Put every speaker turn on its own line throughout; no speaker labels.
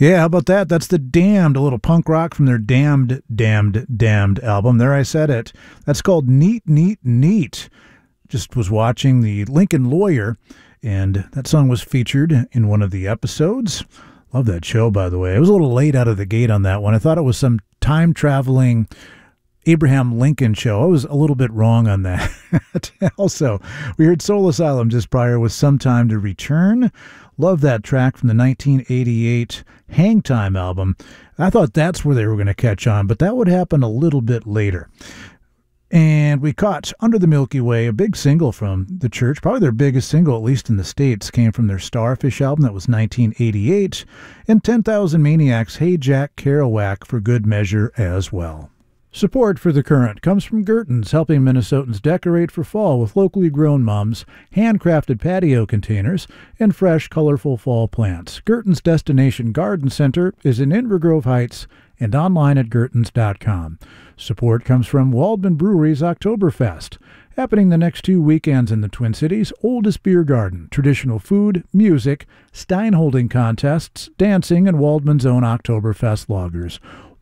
Yeah, how about that? That's The Damned, a little punk rock from their Damned album. There, I said it. That's called Neat, Neat, Neat. Just was watching the Lincoln Lawyer, and that song was featured in one of the episodes. Love that show, by the way. I was a little late out of the gate on that one. I thought it was some time-traveling Abraham Lincoln show. I was a little bit wrong on that. Also, we heard Soul Asylum just prior with Some Time to Return. Love that track from the 1988 Hang Time album. I thought that's where they were going to catch on, but that would happen a little bit later. And we caught Under the Milky Way, a big single from The Church. Probably their biggest single, at least in the States, came from their Starfish album. That was 1988. And 10,000 Maniacs, Hey Jack Kerouac for good measure as well. Support for The Current comes from Gertens, helping Minnesotans decorate for fall with locally grown mums, handcrafted patio containers, and fresh, colorful fall plants. Gertens Destination Garden Center is in Inver Grove Heights and online at Gertens.com. Support comes from Waldman Brewery's Oktoberfest, happening the next 2 weekends in the Twin Cities' oldest beer garden. Traditional food, music, Steinholding contests, dancing, and Waldman's own Oktoberfest lagers.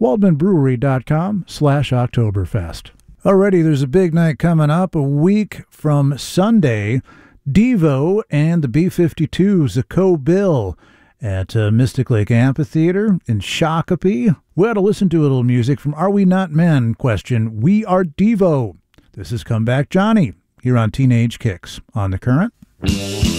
WaldmanBrewery.com/Oktoberfest. Alrighty, there's a big night coming up a week from Sunday. Devo and the B-52s, the Co-Bill at Mystic Lake Amphitheater in Shakopee. We had to listen to a little music from Are We Not Men? Question, We Are Devo. This is Come Back Johnny here on Teenage Kicks on The Current.